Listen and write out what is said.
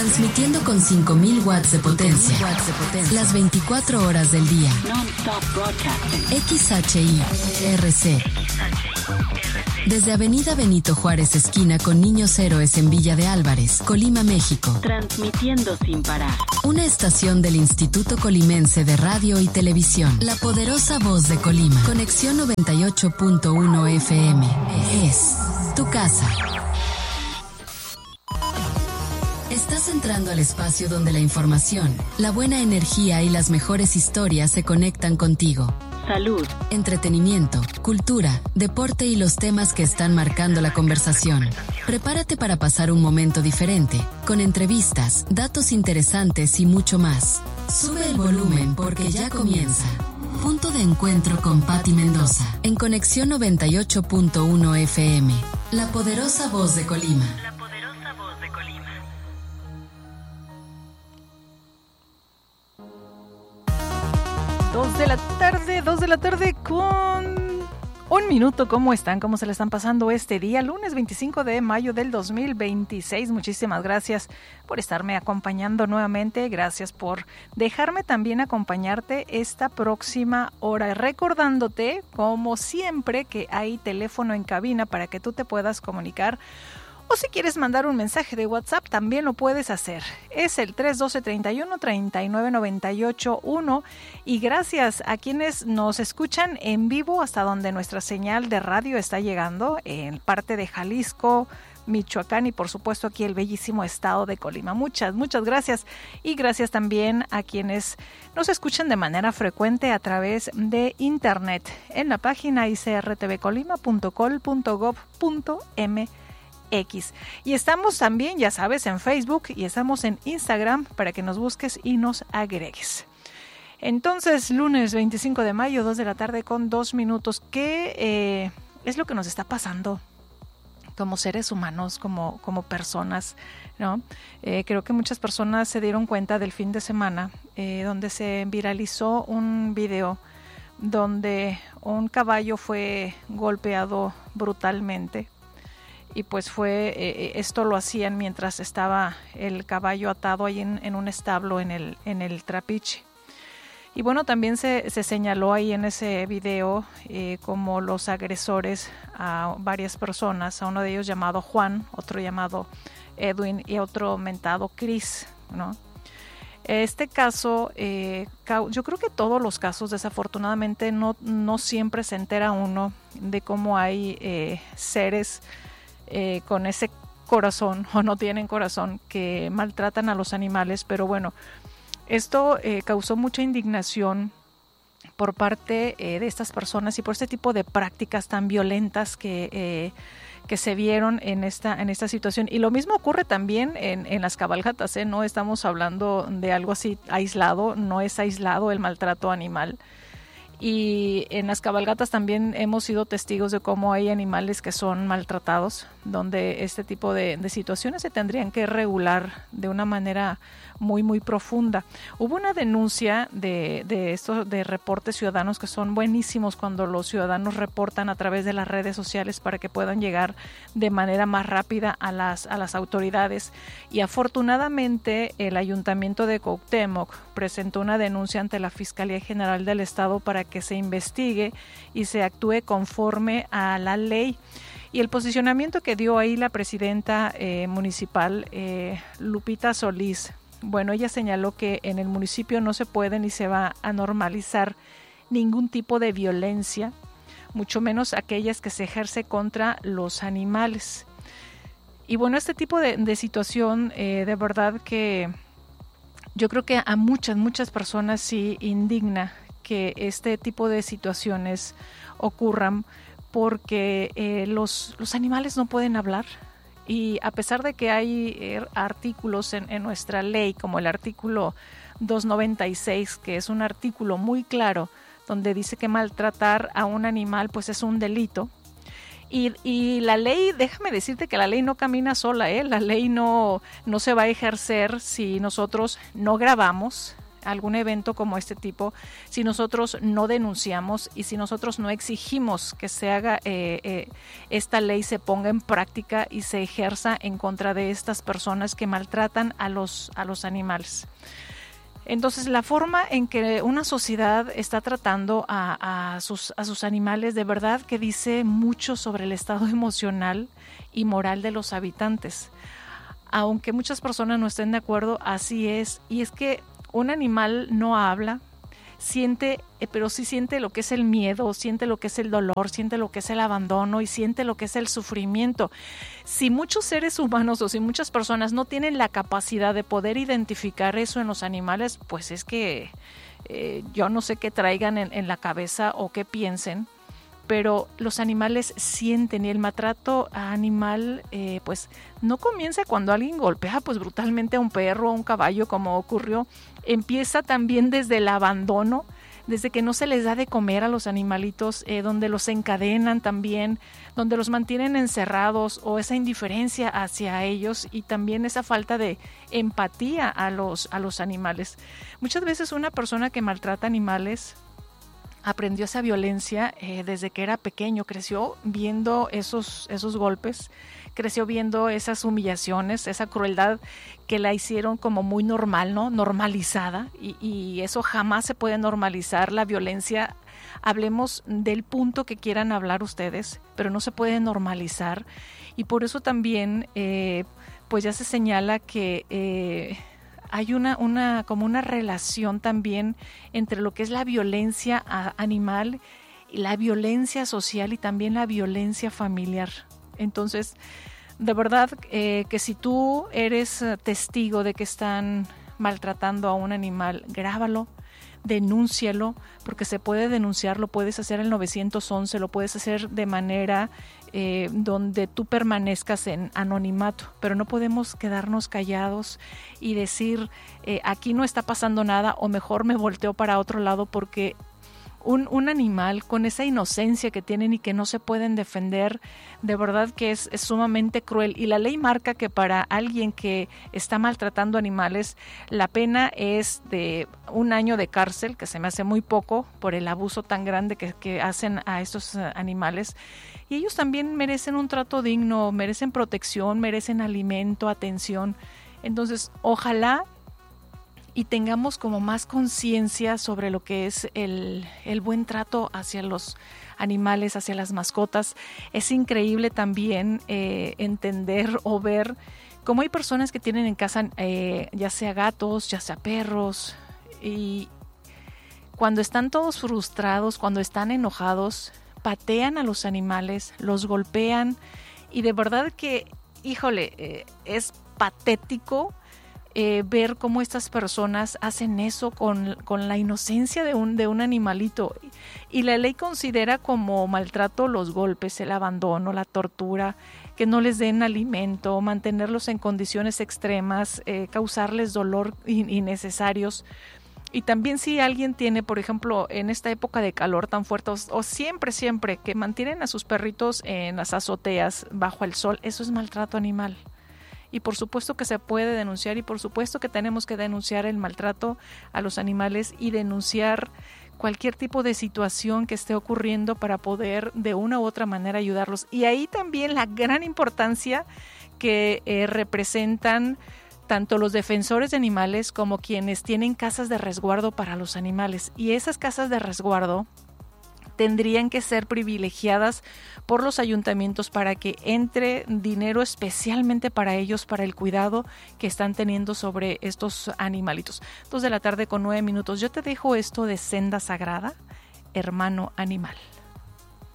Transmitiendo con 5,000 watts de potencia. Las 24 horas del día. XHI-RC. Desde Avenida Benito Juárez, esquina con Niños Héroes en Villa de Álvarez, Colima, México. Transmitiendo sin parar. Una estación del Instituto Colimense de Radio y Televisión. La poderosa voz de Colima. Conexión 98.1 FM. Es tu casa. Estás entrando al espacio donde la información, la buena energía y las mejores historias se conectan contigo. Salud, entretenimiento, cultura, deporte y los temas que están marcando la conversación. Prepárate para pasar un momento diferente, con entrevistas, datos interesantes y mucho más. Sube el volumen porque ya comienza. Punto de encuentro con Patti Mendoza, en Conexión 98.1 FM. La poderosa voz de Colima. La poderosa voz de Colima. Dos de la tarde con 1 minuto. ¿Cómo están? ¿Cómo se le están pasando este día? Lunes 25 de mayo del 2026. Muchísimas gracias por estarme acompañando nuevamente. Gracias por dejarme también acompañarte esta próxima hora. Recordándote, como siempre, que hay teléfono en cabina para que tú te puedas comunicar. O si quieres mandar un mensaje de WhatsApp, también lo puedes hacer. Es el 312-31-3998-1. Y gracias a quienes nos escuchan en vivo hasta donde nuestra señal de radio está llegando, en parte de Jalisco, Michoacán y por supuesto aquí el bellísimo estado de Colima. Muchas gracias. Y gracias también a quienes nos escuchan de manera frecuente a través de internet en la página icrtvcolima.col.gov.mx. Y estamos también, ya sabes, en Facebook y estamos en Instagram para que nos busques y nos agregues. Entonces, lunes 25 de mayo, 2 de la tarde con 2 minutos. ¿Qué es lo que nos está pasando como seres humanos, como personas, ¿no? Creo que muchas personas se dieron cuenta del fin de semana donde se viralizó un video donde un caballo fue golpeado brutalmente. Y pues esto lo hacían mientras estaba el caballo atado ahí en un establo en el trapiche. Y bueno, también se señaló ahí en ese video como los agresores a varias personas, a uno de ellos llamado Juan, otro llamado Edwin y otro mentado Chris, ¿no? Este caso, yo creo que todos los casos desafortunadamente no siempre se entera uno de cómo hay seres con ese corazón o no tienen corazón que maltratan a los animales, pero bueno, esto causó mucha indignación por parte de estas personas y por este tipo de prácticas tan violentas que se vieron en esta situación. Y lo mismo ocurre también en las cabalgatas, no estamos hablando de algo así aislado, no es aislado el maltrato animal. Y en las cabalgatas también hemos sido testigos de cómo hay animales que son maltratados, donde este tipo de situaciones se tendrían que regular de una manera muy, muy profunda. Hubo una denuncia de estos de reportes ciudadanos que son buenísimos cuando los ciudadanos reportan a través de las redes sociales para que puedan llegar de manera más rápida a las autoridades. Y afortunadamente el Ayuntamiento de Cuauhtémoc presentó una denuncia ante la Fiscalía General del Estado para que se investigue y se actúe conforme a la ley. Y el posicionamiento que dio ahí la presidenta municipal, Lupita Solís, bueno, ella señaló que en el municipio no se puede ni se va a normalizar ningún tipo de violencia, mucho menos aquellas que se ejerce contra los animales. Y bueno, este tipo de situación, de verdad que yo creo que a muchas personas sí indigna que este tipo de situaciones ocurran porque los animales no pueden hablar. Y a pesar de que hay artículos en nuestra ley, como el artículo 296, que es un artículo muy claro, donde dice que maltratar a un animal pues es un delito. Y la ley, déjame decirte que la ley no camina sola, la ley no se va a ejercer si nosotros no grabamos, algún evento como este tipo, si nosotros no denunciamos y si nosotros no exigimos que se haga esta ley, se ponga en práctica y se ejerza en contra de estas personas que maltratan a los animales. Entonces, la forma en que una sociedad está tratando a sus animales, de verdad que dice mucho sobre el estado emocional y moral de los habitantes. Aunque muchas personas no estén de acuerdo, así es. Y es que un animal no habla, siente, pero sí siente lo que es el miedo, siente lo que es el dolor, siente lo que es el abandono y siente lo que es el sufrimiento. Si muchos seres humanos o si muchas personas no tienen la capacidad de poder identificar eso en los animales, pues es que yo no sé qué traigan en la cabeza o qué piensen, pero los animales sienten, y el maltrato animal pues no comienza cuando alguien golpea pues brutalmente a un perro o a un caballo, como ocurrió. Empieza también desde el abandono, desde que no se les da de comer a los animalitos, donde los encadenan también, donde los mantienen encerrados, o esa indiferencia hacia ellos y también esa falta de empatía a los animales. Muchas veces una persona que maltrata animales aprendió esa violencia desde que era pequeño, creció viendo esos golpes, creció viendo esas humillaciones, esa crueldad que la hicieron como muy normal, ¿no? Normalizada, y eso jamás se puede normalizar, la violencia. Hablemos del punto que quieran hablar ustedes, pero no se puede normalizar, y por eso también pues ya se señala que hay como una relación también entre lo que es la violencia animal, la violencia social y también la violencia familiar. Entonces, de verdad que si tú eres testigo de que están maltratando a un animal, grábalo, denúncialo, porque se puede denunciar, lo puedes hacer al 911, lo puedes hacer de manera donde tú permanezcas en anonimato, pero no podemos quedarnos callados y decir aquí no está pasando nada, o mejor me volteo para otro lado, porque un animal con esa inocencia que tienen y que no se pueden defender, de verdad que es sumamente cruel. Y la ley marca que para alguien que está maltratando animales, la pena es de 1 año de cárcel, que se me hace muy poco por el abuso tan grande que hacen a estos animales. Y ellos también merecen un trato digno, merecen protección, merecen alimento, atención. Entonces, ojalá y tengamos como más conciencia sobre lo que es el buen trato hacia los animales, hacia las mascotas. Es increíble también entender o ver cómo hay personas que tienen en casa ya sea gatos, ya sea perros, y cuando están todos frustrados, cuando están enojados, patean a los animales, los golpean, y de verdad que, híjole, es patético ver cómo estas personas hacen eso con la inocencia de un animalito. Y la ley considera como maltrato los golpes, el abandono, la tortura, que no les den alimento, mantenerlos en condiciones extremas, causarles dolor innecesarios. Y también si alguien tiene, por ejemplo, en esta época de calor tan fuerte, o siempre que mantienen a sus perritos en las azoteas bajo el sol, eso es maltrato animal. Y por supuesto que se puede denunciar, y por supuesto que tenemos que denunciar el maltrato a los animales y denunciar cualquier tipo de situación que esté ocurriendo para poder de una u otra manera ayudarlos. Y ahí también la gran importancia que representan tanto los defensores de animales como quienes tienen casas de resguardo para los animales. Y esas casas de resguardo tendrían que ser privilegiadas por los ayuntamientos para que entre dinero especialmente para ellos, para el cuidado que están teniendo sobre estos animalitos. 2:09 p.m. Yo te dejo esto de Senda Sagrada, hermano animal.